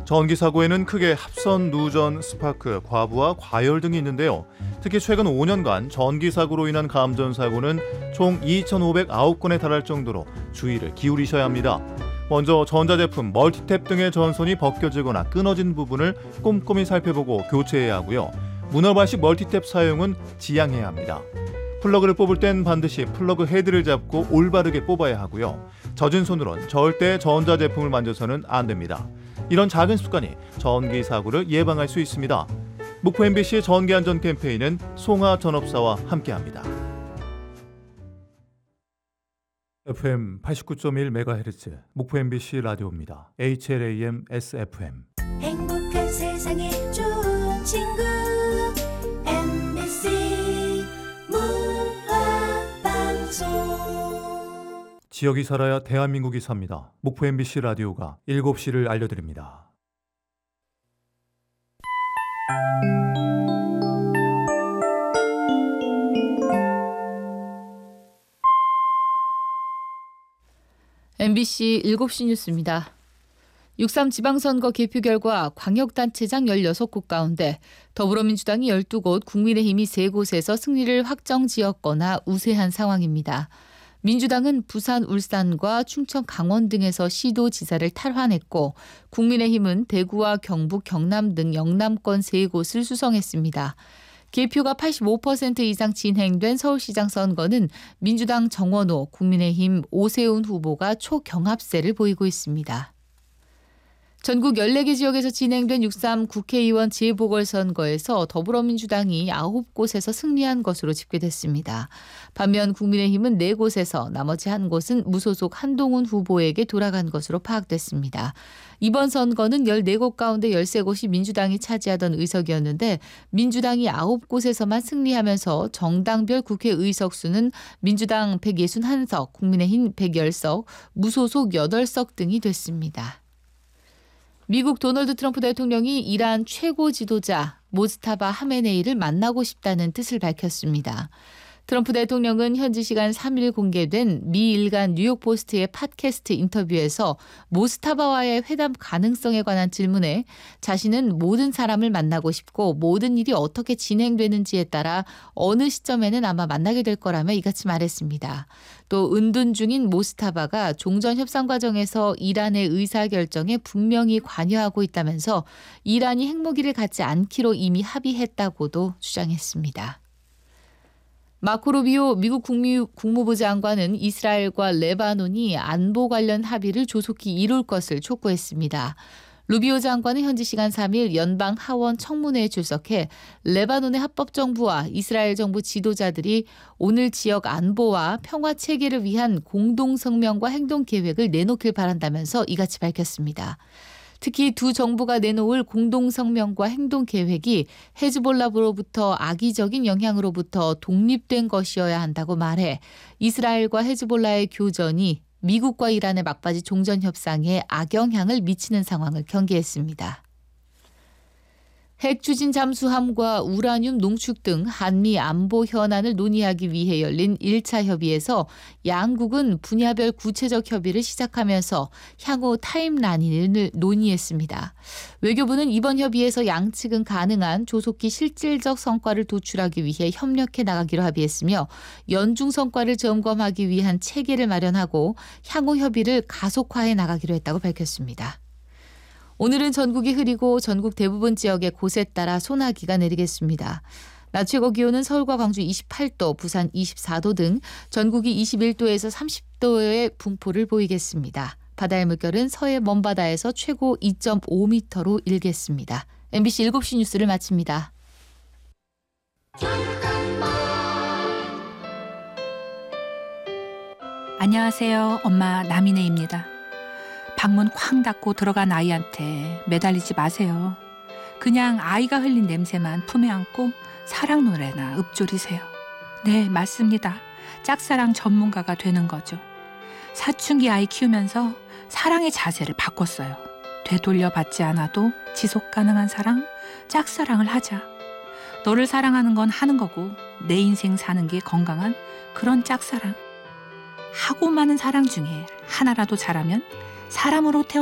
전기 사고에는 크게 합선, 누전, 스파크, 과부하, 과열 등이 있는데요. 특히 최근 5년간 전기 사고로 인한 감전 사고는 총 2,509건에 달할 정도로 주의를 기울이셔야 합니다. 먼저 전자제품, 멀티탭 등의 전선이 벗겨지거나 끊어진 부분을 꼼꼼히 살펴보고 교체해야 하고요. 문어발식 멀티탭 사용은 지양해야 합니다. 플러그를 뽑을 땐 반드시 플러그 헤드를 잡고 올바르게 뽑아야 하고요. 젖은 손으론 절대 전자제품을 만져서는 안 됩니다. 이런 작은 습관이 전기 사고를 예방할 수 있습니다. 목포 MBC의 전기안전 캠페인은 송하 전업사와 함께합니다. FM 89.1MHz 목포 MBC 라디오입니다. HLAM SFM. 행복한 세상에 좋은 친구 MBC 문화방송. 지역이 살아야 대한민국이 삽니다. 목포 MBC 라디오가 7시를 알려드립니다. MBC 7시 뉴스입니다. 6.3 지방선거 개표 결과 광역단체장 16곳 가운데 더불어민주당이 12곳, 국민의힘이 3곳에서 승리를 확정지었거나 우세한 상황입니다. 민주당은 부산, 울산과 충청, 강원 등에서 시도지사를 탈환했고 국민의힘은 대구와 경북, 경남 등 영남권 3곳을 수성했습니다. 개표가 85% 이상 진행된 서울시장 선거는 민주당 정원호, 국민의힘 오세훈 후보가 초경합세를 보이고 있습니다. 전국 14개 지역에서 진행된 6.3 국회의원 재보궐선거에서 더불어민주당이 9곳에서 승리한 것으로 집계됐습니다. 반면 국민의힘은 4곳에서 나머지 1곳은 무소속 한동훈 후보에게 돌아간 것으로 파악됐습니다. 이번 선거는 14곳 가운데 13곳이 민주당이 차지하던 의석이었는데 민주당이 9곳에서만 승리하면서 정당별 국회 의석수는 민주당 161석, 국민의힘 110석, 무소속 8석 등이 됐습니다. 미국 도널드 트럼프 대통령이 이란 최고 지도자 모스타바 하메네이를 만나고 싶다는 뜻을 밝혔습니다. 트럼프 대통령은 현지 시간 3일 공개된 미 일간 뉴욕포스트의 팟캐스트 인터뷰에서 모스타바와의 회담 가능성에 관한 질문에 자신은 모든 사람을 만나고 싶고 모든 일이 어떻게 진행되는지에 따라 어느 시점에는 아마 만나게 될 거라며 이같이 말했습니다. 또 은둔 중인 모스타바가 종전 협상 과정에서 이란의 의사결정에 분명히 관여하고 있다면서 이란이 핵무기를 갖지 않기로 이미 합의했다고도 주장했습니다. 마코 루비오 미국 국무부 장관은 이스라엘과 레바논이 안보 관련 합의를 조속히 이룰 것을 촉구했습니다. 루비오 장관은 현지 시간 3일 연방 하원 청문회에 출석해 레바논의 합법정부와 이스라엘 정부 지도자들이 오늘 지역 안보와 평화 체계를 위한 공동성명과 행동계획을 내놓길 바란다면서 이같이 밝혔습니다. 특히 두 정부가 내놓을 공동성명과 행동계획이 헤즈볼라로부터 악의적인 영향으로부터 독립된 것이어야 한다고 말해 이스라엘과 헤즈볼라의 교전이 미국과 이란의 막바지 종전협상에 악영향을 미치는 상황을 경계했습니다. 핵 추진 잠수함과 우라늄 농축 등 한미 안보 현안을 논의하기 위해 열린 1차 협의에서 양국은 분야별 구체적 협의를 시작하면서 향후 타임라인을 논의했습니다. 외교부는 이번 협의에서 양측은 가능한 조속히 실질적 성과를 도출하기 위해 협력해 나가기로 합의했으며 연중 성과를 점검하기 위한 체계를 마련하고 향후 협의를 가속화해 나가기로 했다고 밝혔습니다. 오늘은 전국이 흐리고 전국 대부분 지역에 곳에 따라 소나기가 내리겠습니다. 낮 최고 기온은 서울과 광주 28도, 부산 24도 등 전국이 21도에서 30도의 분포를 보이겠습니다. 바다의 물결은 서해 먼바다에서 최고 2.5m로 일겠습니다. MBC 7시 뉴스를 마칩니다. 안녕하세요. 엄마 남인혜입니다. 방문 쾅 닫고 들어간 아이한테 매달리지 마세요. 그냥 아이가 흘린 냄새만 품에 안고 사랑 노래나 읊조리세요. 네, 맞습니다. 짝사랑 전문가가 되는 거죠. 사춘기 아이 키우면서 사랑의 자세를 바꿨어요. 되돌려 받지 않아도 지속 가능한 사랑, 짝사랑을 하자. 너를 사랑하는 건 하는 거고 내 인생 사는 게 건강한 그런 짝사랑. 하고 많은 사랑 중에 하나라도 잘하면 사람으로 태어